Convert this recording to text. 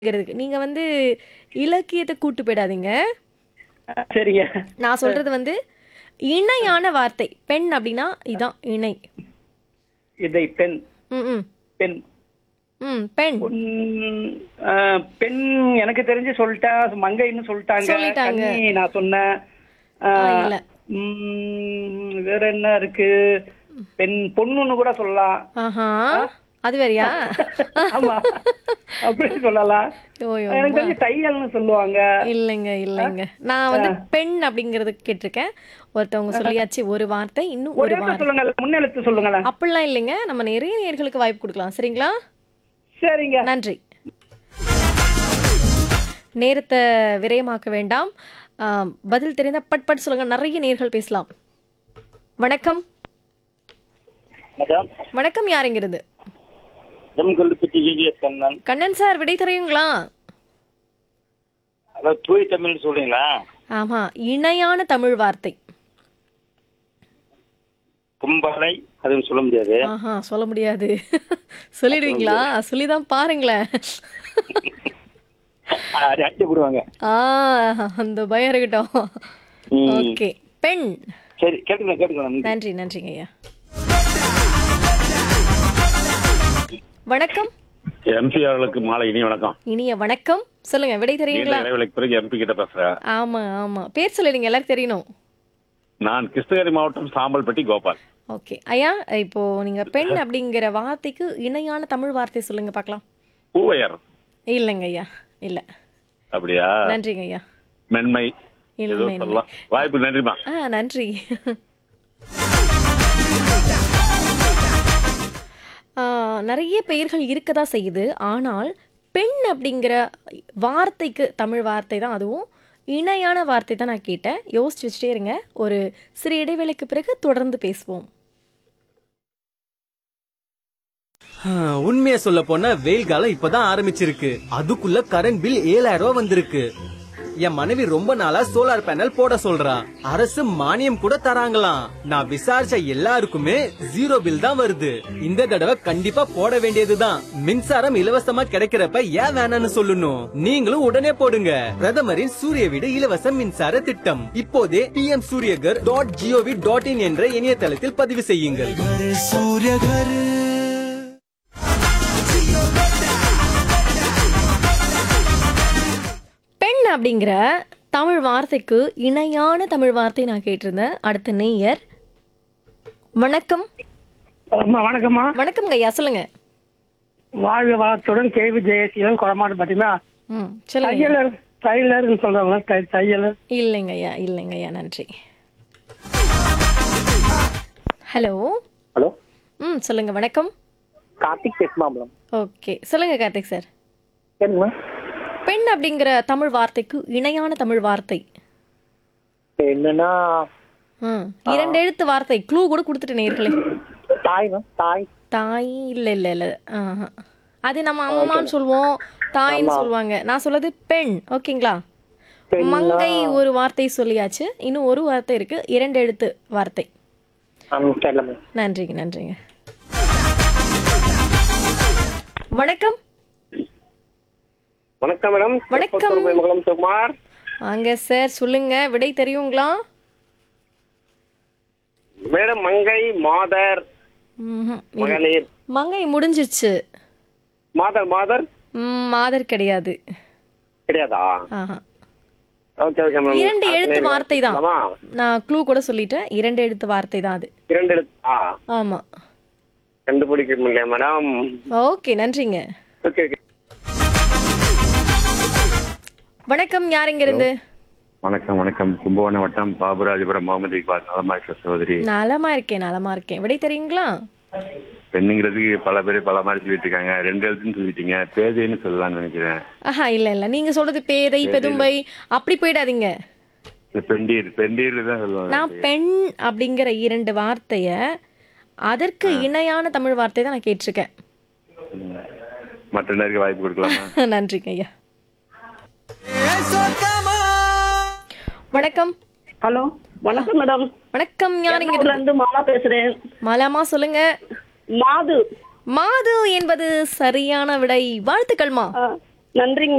ங்கிறதுக்கு. நீங்க வந்து இலக்கியத்த கூட்டு போயிடாதீங்க. சரிங்க. நான் சொல்றது வந்து இணையான வார்த்தை. பெண் அப்டின்னா இதான் இணை. இதை பெண் ம், ம். பெண் பெண். பொன் ஆ, பெண் எனக்கு தெரிஞ்சு சொல்லிட்டா மங்கைன்னு சொல்லிட்டாங்க. சொல்லிட்டாங்க. கன்னி நான் சொன்னேன். ஆ, இல்ல. வேற என்ன இருக்கு? பெண் பொண்ணுன்னு கூட சொல்லலாம். ஆஹா. அது வேறயா? ஆமா, அப்படி சொல்லலாம். ஓயோ! எனக்கு தெரிஞ்சு தையல்னு சொல்லுவாங்க. இல்லைங்க. நான் வந்து பெண் அப்படிங்கிறதுக்கு கேட்டிருக்கேன். ஒருத்தவங்க சொல்லியாச்சு ஒரு வார்த்தை, இன்னும் ஒரு ஒரு எழுத்து வார்த்தை. சொல்லுங்க, முன்னெழுத்து சொல்லுங்களேன். அப்படிலாம் இல்லைங்க. நம்ம நிறைய நேயர்களுக்கு வாய்ப்பு கொடுக்கலாம். சரிங்களா? சரிங்க. நன்றி. நேரத்தை விரயமாக்க வேண்டாம். பதில் தெரிந்த பட் பட் சொல்லுங்க. நிறைய நேர்கள் பேசலாம். வணக்கம். மேடம், வணக்கம். யாருங்கிறது? எம்கல்லுப்பட்டி ஜிஜிஎஸ் கண்ணன். கண்ணன் சார் விடை தெரியுங்களா? அதாவது தூய் தமிழ் சொல்றீங்களா? ஆமா, இணையான தமிழ் வார்த்தை. கும்பலை அதுன்னு சொல்ல முடியாது. ஆஹா, சொல்ல முடியாது. சொல்லிடுவீங்களா? சொல்லிதான் பாருங்களேன். அது அட்டை போடுவாங்க. அந்த பயம் இருக்கட்டும். ஓகே. பெண். சரி, கேட்டுக்கலாம். நன்றிங்க ஐயா. வணக்கம். எம்பி அவர்களுக்கு மாலை இனி வணக்கம். இனிய வணக்கம். சொல்லுங்க, விடை தெரியுங்களா? இடைவேளைக்கு பிறகு எம்பி கிட்ட பேசுறேன். ஆமா. பேர் சொல்லிடுங்க, எல்லாரும் தெரியணும். நான் கிருஷ்ணகிரி மாவட்டம் சாம்பல்பட்டி கோபால். ஓகே ஐயா, இப்போ நீங்க பெண் அப்படிங்கிற வார்த்தைக்கு இணையான தமிழ் வார்த்தை சொல்லுங்க பார்க்கலாம். பூவையர். இல்லைங்க ஐயா, இல்ல. அப்படியா? நன்றிங்க ஐயா. மென்மை இல்ல, ஏதோ இல்ல. சொல்லலாம். வாய்ப்பு நன்றிமா. நன்றி. நிறைய பெயர்கள் இருக்கதா செய்யுது. ஆனால் பெண் அப்படிங்கிற வார்த்தைக்கு தமிழ் வார்த்தை தான், அதுவும் இணையான வார்த்தை தான் நான் கேட்டேன். யோசிச்சு வச்சுட்டே இருங்க. ஒரு சிறு இடைவேளைக்கு பிறகு தொடர்ந்து பேசுவோம். உண்மையை சொல்ல போனா வெயில் காலம் இப்பதான் ஆரம்பிச்சிருக்கு. அதுக்குள்ள கரண்ட் பில் 7000 ரூபாய் வந்திருக்கு. என் மனைவி ரொம்ப நாளா சோலார் பேனல் போட சொல்றா. அரசு மானியம் கூட தராங்களாம். நான் விசாரிச்ச எல்லாருக்குமே 0 பில் தான் வருது. இந்த தடவை கண்டிப்பா போட வேண்டியதுதான். மின்சாரம் இலவசமா கிடைக்கிறப்ப ஏன் வேணாம்னு சொல்லணும்? நீங்களும் உடனே போடுங்க. பிரதமரின் சூரிய வீடு இலவச மின்சார திட்டம். இப்போதே pmsuryagar.gov.in என்ற இணையதளத்தில் பதிவு செய்யுங்கள். பெண் அப்படிங்கிற தமிழ் வார்த்தைக்கு இணையான தமிழ் வார்த்தை நான் கேட்டிருந்தேன். அடுத்த நேயர். வணக்கம். அம்மா, வணக்கம்மா. வணக்கம் ஐயா, சொல்லுங்க. வாழ்க வளத்துடன் கேவி ஜெயசீலன் குளமாடு. பாத்தீங்களா, சொல்லுங்க. தைலர்னு சொல்றாங்க. தையலர். இல்லைங்க ஐயா, நன்றி. ஹலோ. ஹலோ, சொல்லுங்க. வணக்கம். கார்த்திக் பேசுமாம்பலம். ஓகே, சொல்லுங்க கார்த்திக் சார். சரிம்மா. பெண் அப்படிங்கிற தமிழ் வார்த்தைக்கு இணையான தமிழ் வார்த்தை என்னன்னா 2 எழுத்து வார்த்தை. க்ளூ கூட கொடுத்துட்டு நேர்களே. தாய். தாய் இல்ல. ஆஹா. அது நம்ம அம்மான்னு சொல்லுவோம், தாயின்னு சொல்லுவாங்க. நான் சொல்றது பெண். ஓகேங்களா? மங்கை ஒரு வார்த்தை சொல்லியாச்சு. இன்னும் ஒரு வார்த்தை இருக்கு, 2 எழுத்து வார்த்தை. நன்றிங்க. வணக்கம். வணக்கம் மேடம். வணக்கம். மகளம் சுகுமார். வாங்க சார், சொல்லுங்க. விடை தெரியுங்களா? மேடம், மங்கை, மாதர், மகளிர். மங்கை முடிஞ்சிச்சு. மாதர் மாதர் கிடையாது. கிடையாதா? ஆஹா. Okay ma'am. 2 எழுத்து வார்த்தை தான். நான் க்ளூ கூட சொல்லிட்டேன். 2 எழுத்து வார்த்தை தான் அது. 2 எழுத்தா? ஆமா. கண்டுபிடிக்க முடியல மேடம். ஓகே, நன்றிங்க. ஓகே. வணக்கம். யாருங்க இருந்து? வணக்கம். கும்பகோணம் வட்டம் பாபுராஜபுரம் முகமது இக்பால். நலமா இருக்க சகோதரி? நலமா இருக்கேன். விடை தெரியுங்களா? பெண்ணுங்கிறதுக்கு பல பேர் பல மாதிரி சொல்லிட்டு இருக்காங்க. 2 எழுத்துன்னு சொல்லிட்டீங்க. பேதைன்னு சொல்லலாம்னு நினைக்கிறேன். ஆஹா, இல்ல. நீங்க சொல்றது பேதை, பெதும்பை அப்படி போயிடாதீங்க. பெண்டீர் தான் சொல்லுவாங்க. நான் பெண் அப்படிங்கிற 2 வார்த்தைய அதற்கு இணையான தமிழ் வார்த்தை தான் நான் கேட்டிருக்கேன். மற்ற நேருக்கு வாய்ப்பு கொடுக்கலாமா? நன்றிங்க ஐயா. வணக்கம். ஹலோ, வணக்கம் மேடம். வணக்கம். யாருங்க இருந்து? மாலா பேசுறேன். மாலாமா, சொல்லுங்க. மாது என்பது சரியான விடை. வாழ்த்துக்கள்மா. நன்றிங்க.